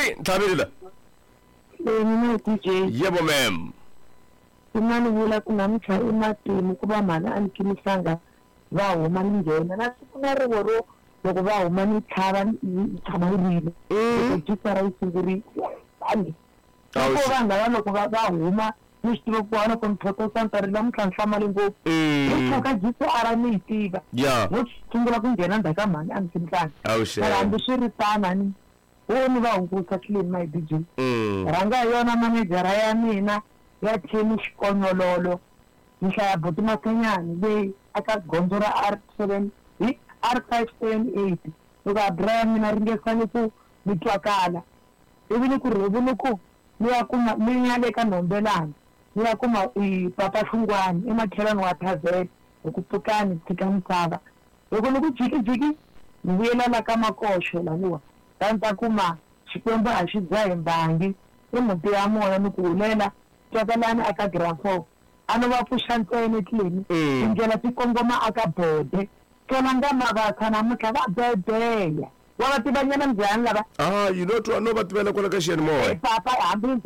Tabila. Mina DJ. Yebo ma'am. Kunani vula kunamcha ematimu kuba mana ankimisanga va huma ngena na kuna rivoro loko va huma ni tshava rile jisara isinguri ani ko vanga loko va huma ni xitivo ku vana kontrata santari la mtlhanhlamali ngopfu ka jisara ni tiva wo tshungula ku nghena ndaka mani ankimhlanga kambe swi ri tana ni ni va hungusa clean my DJ ranga yona manejara ya mina ya theni xikonyololo nhlaya buti makanyani leyi aka gondzo ra R7 hi R578 loko abraya mina ringesani ku mitwakala ivi ni ku rivini ku ni ya kuma ni ya le ka nombelani ni ya kuma papa Hlungwane emakhelani wa Thavela hi ku pfukani tshika misava loko ni ku jikijiki ni vuyela la ka Makosho laniwa ta kuma xikwembu a xi dzahi mbangi i muti ya moya ni ku hulela twakalani aka grafo ano va pfuxa ntsena tlini tindlela ti kongoma aka bode tona nga mavaka namuntlha va bebeya wa va tivanyana njhani lava you know to no va tivela kwala ka xiyanimoya papa hambi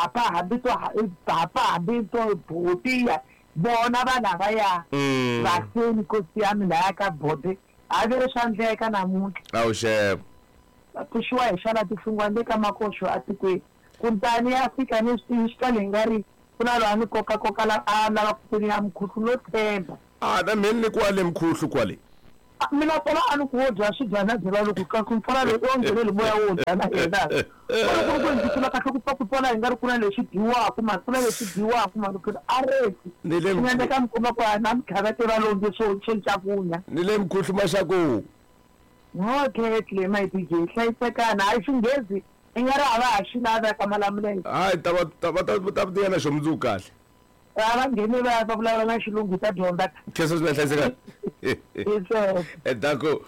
to butiya bona va lavaya vaseni kosi ya mina ya ka bode a ve ri swa ndleka namuntlha shebo pfuxiwa hi xala Hlungwane le ka Makosho a tikweni kuntani ya fika ni xitale ngari kuna lo ani koka la lava ku ya mkhuhlu lo tshemba na mina ni kwale mkhuhlu kwale mina tola ani ku dya swidyana byela loko ka ku mpfula leyi ongeleli moya wo dya na yena ku ndikula kahle ku ku tola ngari kuna lexi diwaku masula lexi diwaku maloko areti ni le nyande ka mkuma kwa na mkhavete va longe so chakunya ni le mkhuhlu maxaku okay tle my DJ hlayisekana a xinghezi ingari ava ha xi lava ka malamulelo ta tiyana xo mundzuku kahle va ngheni va vulavula na xilungu ta dyondza kheso swi nga hlayisekana dako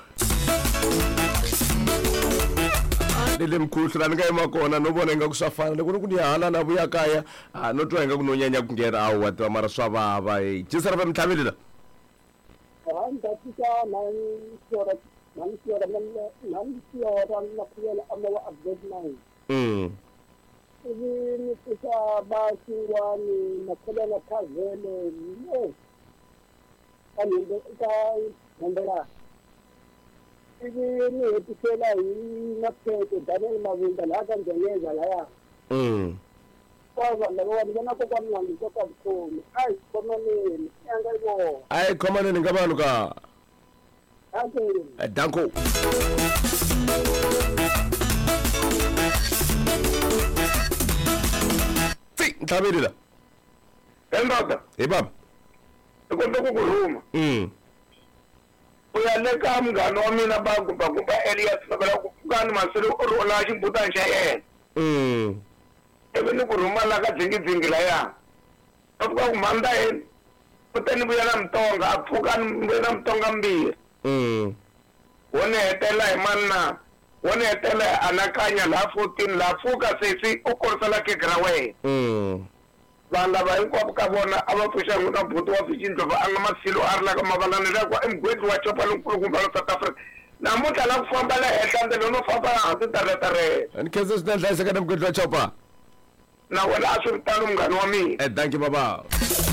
ni le mkhuhlu la ni nga yima kona no vona ingaku swa fana loko ni ku ni hala na vuya kaya no twa ingaku no nyanya ku nghena wa tiva mara swa vava jisara va mitlhaveli la Ini kita basuani masalah Thavela no kami kita membela ini tikela ini napete Daniel Mavinda la kan jeneza la ya kwa wala ndana ko kwa mlango ko kwa mkono ai kama ni yanga hiyo ai kama ni ngabalo ka danko Tabela la Endoda baba konto kukhuluma uyaleka mngani wa mina bagumba Elias babela kukani maselo orona ximbuta xa yena ivi ni ku rhumala ka dzingi la ya a fika ku mhanda yena kutani vuya na Mtonga a pfuka ni na Mtonga mbirhi wo ni hetela hi manna wo ni hetela hi anakanya la 14 la pfuka sesi u korisela keke ra wena vanhu lava hinkwavo ka vona a va pfuxa na buti wa Vhicindlova a nga masilo a ri la ka mavalanelo kwa emgweti wa chopa lonkulukumba wa South Africa namuntlha la ku famba la henhla ndlela no famba hansi taretareta ni khensa swi ta hlayiseka na mgweti wa chopa na wena a swi vitano munghani wa mina thank you baba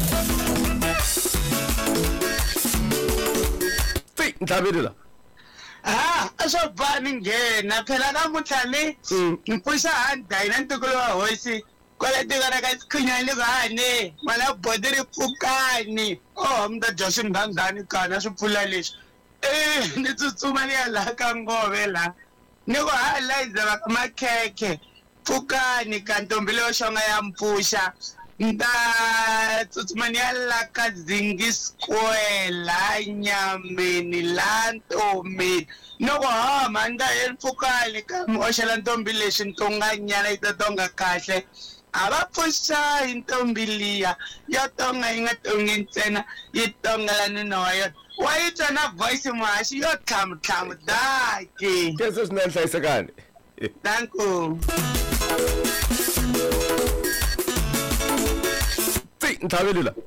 Nthaveli la swo bani nghena phela namuntlha ni mpfuxa handa hina ntukulu wa hosi kwale tikana ka sikhinyani vane mala bodi ri pfukani mi ta dya swimbandzani kana swi pfula leswi ni tsutsuma ni ya laha ka ngove la ni ku highlighta va makhekhe pfukani ka ntombi leyo xonga ya mpfuxa ni ta tsutsuma ni ya laha ka Zingi Square la Nyameni la Ntomeni ni ku homa ni ta heli pfukani ka mi oxela ntombi leswi ntonganyana yi ta tonga kahle a va pfuxa hi ntombi liya yo tonga yi nga tongi ntsena yi tonga la nuna wa yona wa yi twa na voice muhaxi yo tlhamutlhamu dake kheso swi na hlayisekani danku Nthaveli la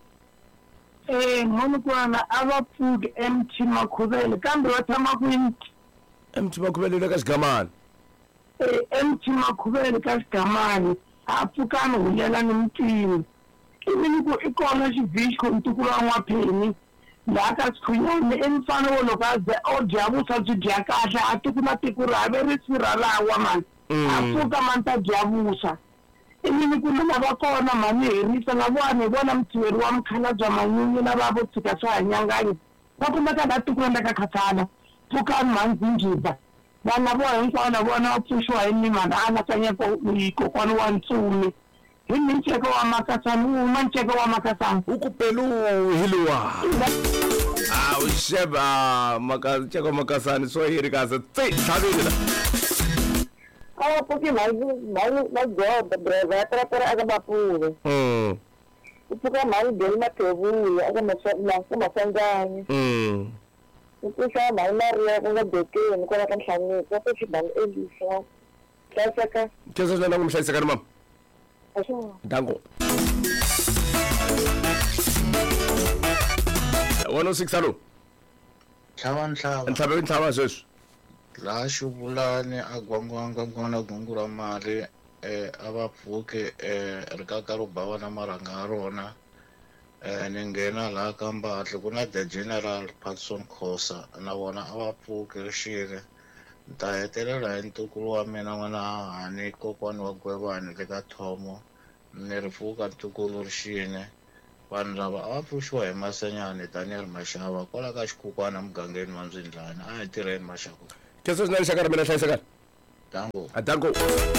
moni kwana a va pfuki MT Makhuvele kambe va tshama kwini MT Makhuvele le ka Xigamani emthi makhubele ka Xigamani a pfukana hulela ni mutini ivi ni ku i kona xivhixo ntukulu wa n'wapheni laha ka Sikhunyane emfana wo loko o dya vuswa byi dya kahle a tikuma tiko ra ve ri sirhalawa mani a pfuka mani ta dya vuswa ivi ni ku lava kona mani herisa na vona hi vona muthiveri wa mukhalabye Manyunyu lava vo tshika swa hanyanganya va kumeka la tiko enda ka Khatala pfukani mani Zingiba vana vo hinkwavo na vona va pfuxiwa hi ni mani a anakanya kokwana wa Ntsumi hi ni nceka wa Makasani uma nceka wa Makasani ukupelu hiliwa usheba nceka Makasani so hiri kaze tsi thabile porque mais gosta breve para aga bapuwe porque mais dele matevu aga masangani Ukisha mai Maria kwa deke nikola kamshani kwa chibang Elisa Sasaka kesa nana kumshayiseka mama dango 106 alo nhlaba sweswi la xuvulani a gwangwanga gungula mali ava pfuke rikaka ro bava na maranga ya rona ni nghena laha ka Mbatli ku na the General Patson Khosa na vona a va pfuke rixile ni ta hetelela hi ntukulu wa mina n'wana Hahani kokwani wa Gwevani le ka Thomo ni ri pfuka ntukulu rixile vanhu lava a va pfuxiwa hi Masenyani Daniel Mashava kwala ka xikukwana mugangeni wa Ndzindlana a hi tirheni Mashava kesa swinene xaka ra mina hlayisekani dango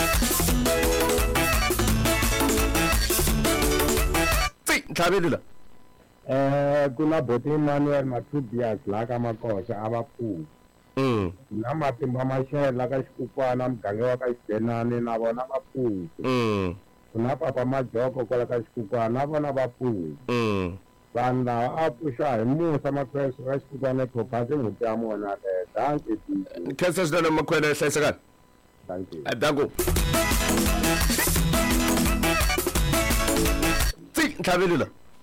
ntlhavelula kuna Boti Emmanuel Matubias la ka Makosha a va pfuka na Matimba Mashele la ka Xikukwana muganga wa ka Xigenani na vona va pfuka kuna Papa Majoko kwala ka Xikukwana na vona va pfuka vanhu lava a pfuxa hi Musa Makhwele ka Xikukwana Khopasi n'hweti ya mona danke kesa swinene Makhwele hlayisekani dango ntlhavelula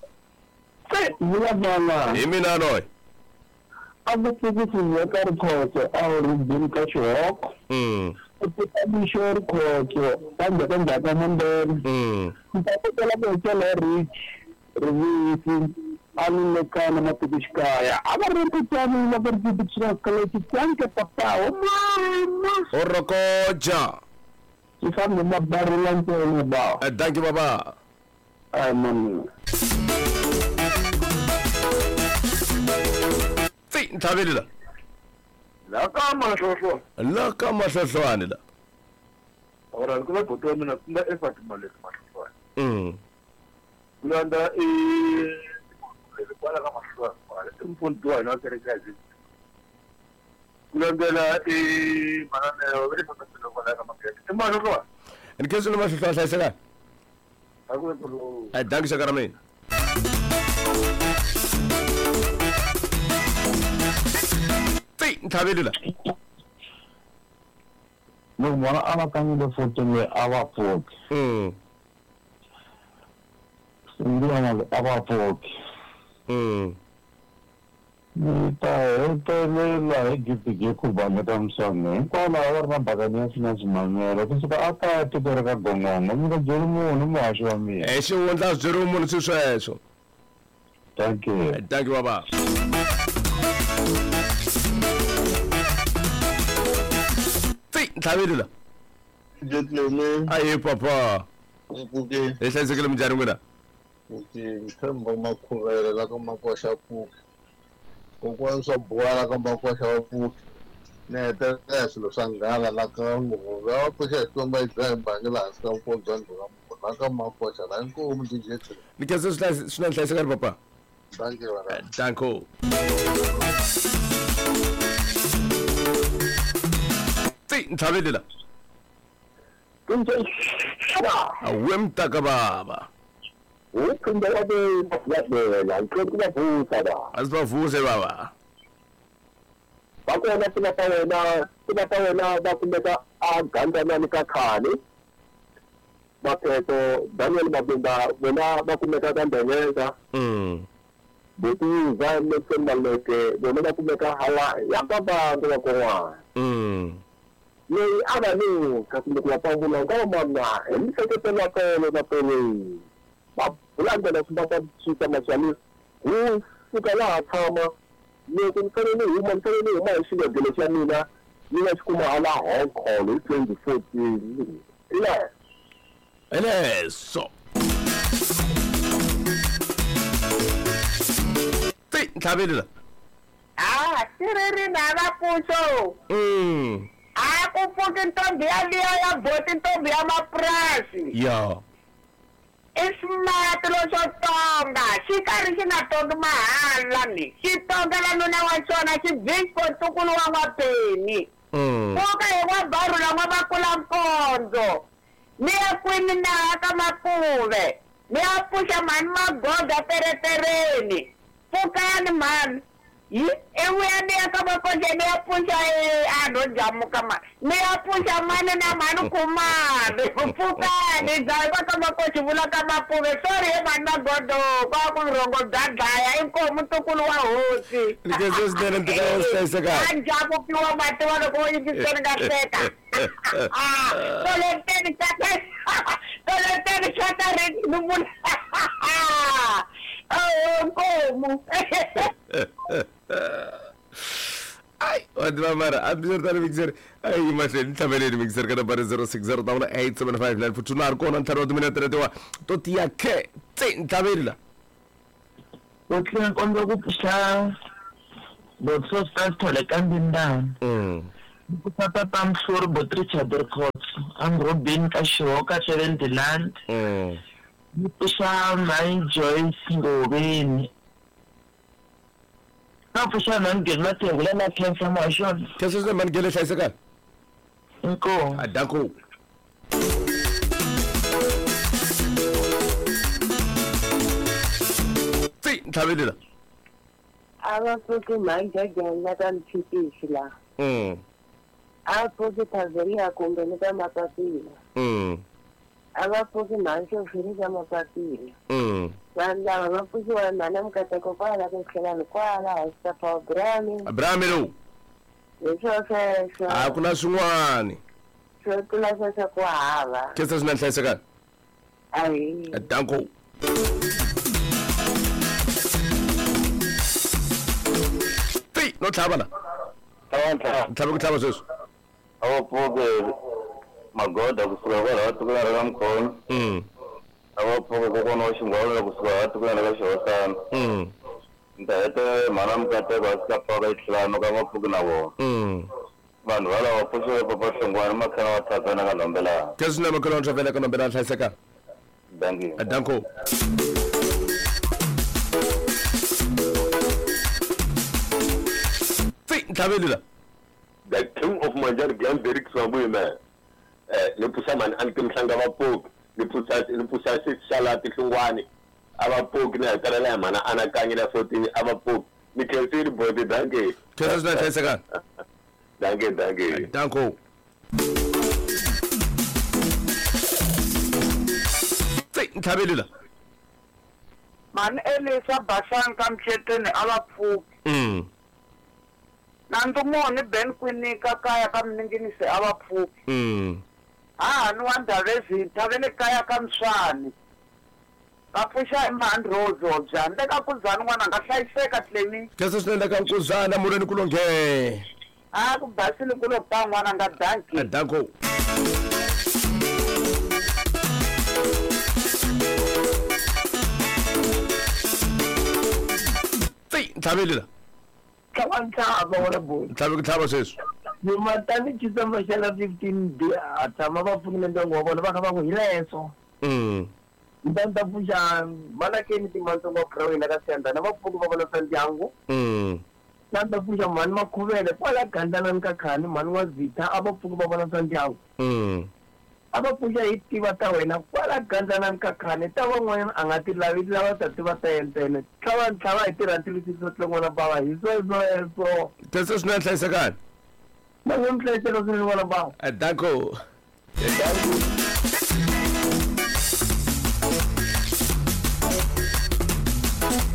Vula hi mina noy a va tsiki ya ka Rikhoto a ri bini ka Xihoko u teka mixo Rikhoto kambe ka njhaka Mambele ni ta tekela ku hetela Rich Rivisi a ni le kana matikoxikaya a va ri kutani loko ri tibitsira kaleti tsanke papa mama orokoja ki fambe mabarila ntsena ba danki baba ay mami ntlhavelula la ka mahlohlwane la ora ku va boti wa mina kumbe Fatima le mahlohlwane kulanda le kwala ka mahlohlwane imfundo wa na kereka hizi kulandela mananeo vile fanele kwala ka makete mahlohlwane ni kesa ni mahlohlwane hlayisekani akulu danki xaka ra mina ntlhavelula loko vona a va kanile fotole a va pfuki sindiana a va pfuki ni ta hetelela hi gidi ku baneta misane hikwalaho va ri na bakani ya sina swimamelo kusuka a ta tiko ri ka Gongongo mi nga byeli munhu muhaxi wa mina xihundla swi byeriwe munhu swi sweswo thank you baba ntlhavelula Jetleme aye papa Puke hi hlayisekile minjhani n'wina Mthemba Makhuvele la ka Makosha Puke kokwani swa boha la ka Makosha wa Puke ni hetelela swilo swa nghala la ka Nguva va pfuxa hi Xikwembu hi dya hi bangi laha hansi ka Mfodza Ndhuna la ka Makosha la inkomu Jetleme ni kesa swinene hlayisekani papa danko ntlhavelula awe mtaka baba uphinde wabelela ngikubavusa ba asibavuse baba bakona sibata wena bakumeka agandanani ka khale bapheto Daniel Mabunda wena bakumeka ka Ndengeza betiza lesembaleke bona bakumeka hala ya babantu bakonwana leyi a va ni kakuloko va pavula ka mana hi miseketelo ya tolo na tolweni va bula ndlela swi va ta susa maxanisi hu fika laha tshama loko ni fanele ni huma hi xilebelo xa mina ni nga xi kuma hala Hong Kong hi 2014 Eleso. Tlhabelela. Siriri na Mapuso. Ku pfuka intombi yaliya ya boti intombi ya mapurasi. Ya. Ismart lo swo tonga xi karhi xi nga tongi mahala ni xi tongela nuna wa xona xi bhipo ntukulu wa n'wapeni koka hi n'wabarula n'wavakula mpondzo ni ya kwini na ka Makuve ni ya pfuxa mhani Magoda teretereni pfukani mhani evuya ni ya ka Makoja ni ya pfuxa no jamuka ni ya pfuxa mani na mhani Khumalo pfukani dzayiva ka Makoja vula ka Makuve sorry he mhani Magodo kwa ku rhongo bya dlaya inkomu ntukulu wa hosi jamukiwa matiwa loko wo yingiseni nga teka toleteni xata rinumula nkomu Ai, wadma mara, absur tale mixer. Ai, mahleni tlhabeleni mixer kana bare 060 tauna 875 futuna ri kona ntlhanu wa timinete letiwa to tiya khe tse tlhabelela. o tlile kondo ku pfuxa botso sta thole kambindana ku pata tamhlori bot Richard Records am Robin ka show ka 70 land ku pfuxa Nine Joyce Ngobeni na pfuxa nan gela tebula na transformation Keso se man gele hlayiseka. inko Adako. Tse tlhabelela. abafuthi manje ngena kanthipisi la abafuthi Tanzania kumbe ni ka mapapila abafuthi manje ufiri ka mapapila vanhu lava va pfuxiwa mhani mukateko kwala ku tlhelani kwala sa programi Abramelo. hi swo sweswo A ku na swin'wani. swo tlula sweswo ku hava Keso swi na hlayiseka. ayi Adako. Tse no tlhabala. Tlhabe ku tlhaba sweswo. awapfuke Magoda kusuka kwala tukula ra Mkhonyo awapfuke kokona wa Xingwavila kusuka tukula ra Xihosana ndahete mhana mukateko asikapaka itlhilano ka mapfuki na vona vanhu valava pfuxiwe papa Hlongwane makhana wa Thapana ka Lombelani Keso na makolo ntravela ka nombela hlayiseka. dangi Danko. Tse tlhabelela. the king of Manjari Gyan Derek Swambuyime ni pfuxa mani Antimhlanga vapoki ni pfuxa Xalati Hlongwane avapoki ni hetelela hi mhana Anakanyi na 14 avapoki ni khensini bodi dangi Keso swi na hlayiseka. dangi Danko. Tse tlhabelela. mhani Elisa Bashan ka Mcheteni avapfuki nandu moni Ben Kwinika kaya ka Mninginisi avapfuki ni wa Ndhavezitha ve le kaya ka Mswani va pfuxa mhani Rozobya ndle ka Kuzani n'wana nga hlayiseka tleni Keso swi endla ka Nkuzana mureni kulonghe. ku basile ku lo ta n'wana nga danki Danko. Tse tlhabelela. tlhavantshava wona boni Tlhabe ku tlhaba sweswo. matani December xela 15 a tshama va pfuki na ndyangu wa vona va kha va ku hi leswo ndani ta pfuxa manakeni timantsongo wa krawina ka senda na vapfuki va vona swa ndyangu ndani ta pfuxa mhani Makhuvele kwala Gandlanani ka Khani mhani wa Zitha a vapfuki va vona swa ndyangu a va pfuxa hi tiva ta wena kwala Gandlanani ka Khani ta van'wana a nga ti lavi lava ta tiva ta yentene tlhava hi tirha ntivisisa tlon'wana bava hi sweswo Keso swi na hlayiseka. na n'wi mihleketo swi ni vona bava Danko.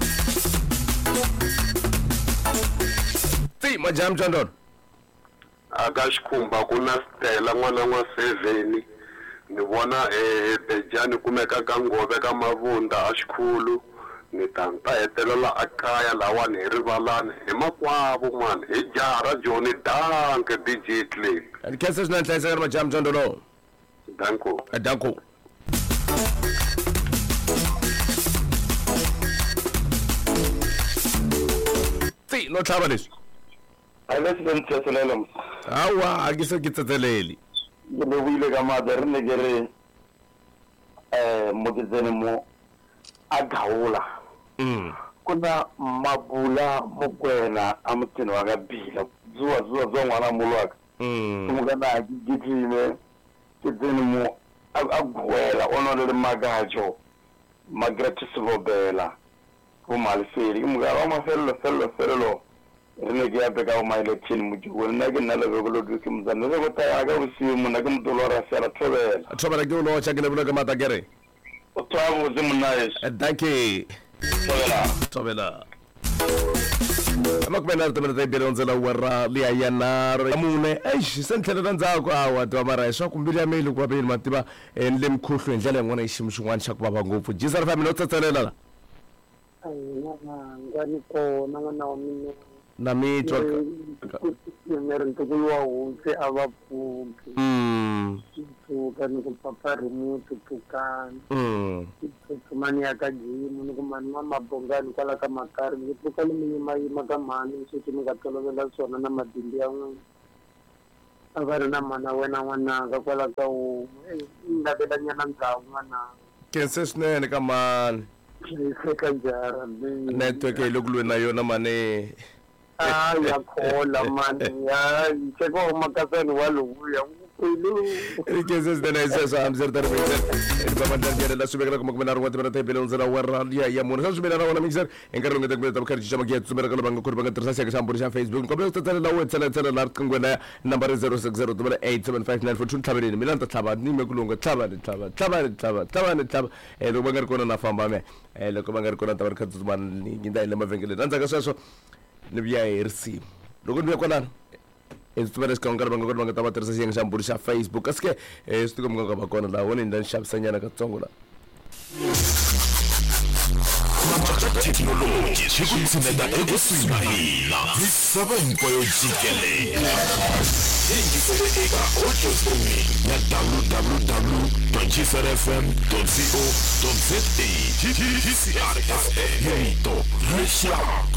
Tse majam chandon. aka xikhumba ku na Stella n'wana n'wa 7 ni vona Bejani kumeka ka Ngove ka Mavunda a xikhulu ni ta hetelela akaya lawani hi Rivalani hi makwavo mani hi Jara Johnny Danke DJ Clip and kese sina nhlayisa ka majam Jondolo danko si no tlhaba leswi Alesben tseselela hawa a ke se ke tsetselele ke le buile ka mada re ne ke re mo ke tsene mo a gaola kuna Mabula Mokwena a motsene wa ka Bila zuwa ngwana molwaka mo kana ke tsime ke tsene mo a gwela ono le magajo Margaret Sivobela go malferi mo ga ma fello re ne ke ya beka o my election mo go nna ke nna le go lo ke mzana le go ta ga o si mo na ke motolo ra sera thobela ke lo cha ke le bula ka mata kere o tswa mo ze mo nice thank you thobela amakubena ri tamele tayibele ondzela wara liya yanaro amune eish sentlhelela ndzhaku awa tiva mara hi swa ku mbili ya meli ku vaveni mativa ni le mikhuhlu hi ndlela yin'wana hi xiyimo xin'wana xa ku vava ngopfu jisar family o tsetselela la ngani kona n'wana wa mina na mitwa meri ntukulu wa hunsi a va pfuki pfuka ni ku papa remote pfukani tsutsumani ya ka jimu ni ku mani ma mabongani kwala ka makari ni pfuka ni yima ka mani sweswi ni nga tolovela swona na madindi ya n'wina a va ri na mana wena n'wananga kwala ka homu ni lavela nyana ndhawu n'wananga kense swinene ka mani seka njara network yi le ku lweni na yona mane ya khola mani ya cheko makasani waluya Riquezas de Naisas, Amzer Mixer, el Bamandan, la Subera como Comanaro, Tebelons, ya Monas, Subera, Mixer, encargado de Carchamaket, Supercalabango, Kurban, Transaction, Facebook, Computer, la web, Selector, Art Conguena, number 0608759 for Chuntabin, Milanta Taba, Nimakulunga, Taba, and Ubangar Kona Fambame, and the Comangar Kona Tabarkatuman, in the Lamavingal, Nanzagaso, Nivia RC. Look at me, Estuperes con Garbango Garbango Tabater se sigue por Facebook. Es que esto como que con la one in the shop señala que tongola. Technology chikutsina ekusina visaba impoyo jikele Eka ocho streaming na www.gisarfm.co.za TCRFM Unito Russia